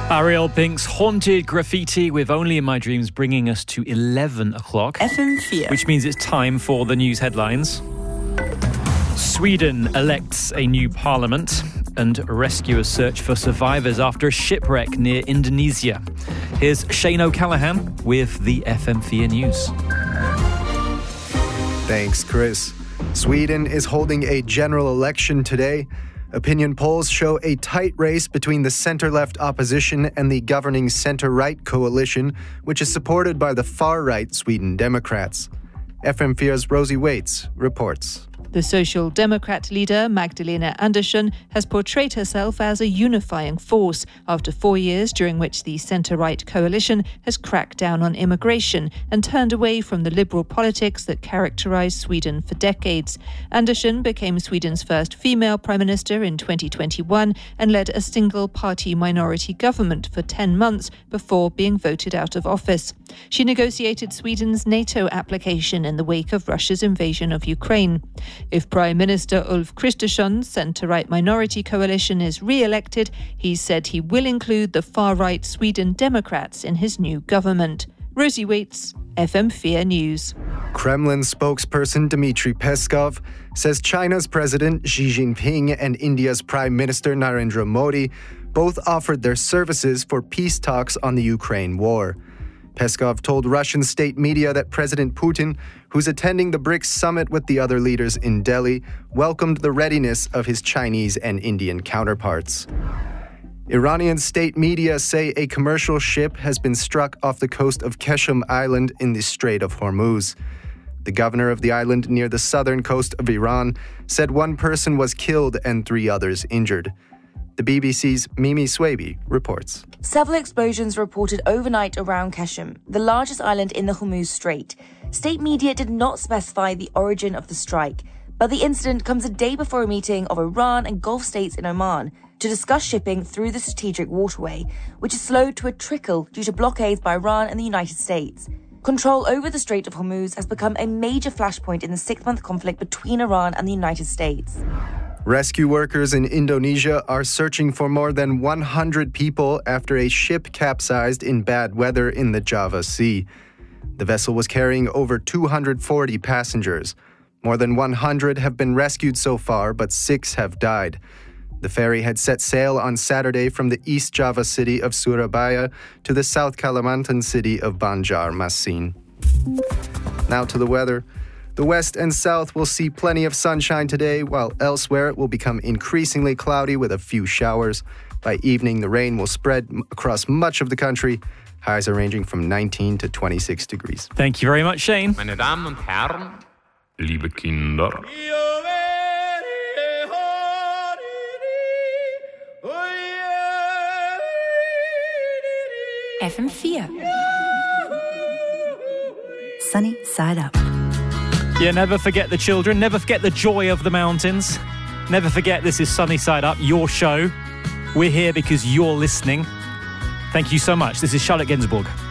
Ariel Pink's Haunted Graffiti with Only in My Dreams bringing us to 11 o'clock. FM4. Which means it's time for the news headlines. Sweden elects a new parliament and rescuers search for survivors after a shipwreck near Indonesia. Here's Shane O'Callaghan with the FM4 News. Thanks, Chris. Sweden is holding a general election today. Opinion polls show a tight race between the center-left opposition and the governing center-right coalition, which is supported by the far-right Sweden Democrats. FM4's Rosie Waits reports. The Social Democrat leader, Magdalena Andersson, has portrayed herself as a unifying force after 4 years during which the centre-right coalition has cracked down on immigration and turned away from the liberal politics that characterised Sweden for decades. Andersson became Sweden's first female prime minister in 2021 and led a single-party minority government for 10 months before being voted out of office. She negotiated Sweden's NATO application in the wake of Russia's invasion of Ukraine. If Prime Minister Ulf Kristersson's centre-right minority coalition is re-elected, he said he will include the far-right Sweden Democrats in his new government. Rosie Waits, FM4 News. Kremlin spokesperson Dmitry Peskov says China's President Xi Jinping and India's Prime Minister Narendra Modi both offered their services for peace talks on the Ukraine war. Peskov told Russian state media that President Putin, who's attending the BRICS summit with the other leaders in Delhi, welcomed the readiness of his Chinese and Indian counterparts. Iranian state media say a commercial ship has been struck off the coast of Keshem Island in the Strait of Hormuz. The governor of the island near the southern coast of Iran said one person was killed and 3 others injured. The BBC's Mimi Swaby reports. Several explosions reported overnight around Keshem, the largest island in the Hormuz Strait. State media did not specify the origin of the strike, but the incident comes a day before a meeting of Iran and Gulf states in Oman to discuss shipping through the strategic waterway, which is slowed to a trickle due to blockades by Iran and the United States. Control over the Strait of Hormuz has become a major flashpoint in the 6-month conflict between Iran and the United States. Rescue workers in Indonesia are searching for more than 100 people after a ship capsized in bad weather in the Java Sea. The vessel was carrying over 240 passengers. More than 100 have been rescued so far, but 6 have died. The ferry had set sail on Saturday from the East Java city of Surabaya to the South Kalimantan city of Banjarmasin. Now to the weather. The west and south will see plenty of sunshine today, while elsewhere it will become increasingly cloudy with a few showers. By evening, the rain will spread across much of the country. Highs are ranging from 19 to 26 degrees. Thank you very much, Shane. Meine Damen und Herren, liebe Kinder. FM4. Sunny Side Up. Yeah, never forget the children. Never forget the joy of the mountains. Never forget this is Sunny Side Up, your show. We're here because you're listening. Thank you so much. This is Charlotte Gainsbourg.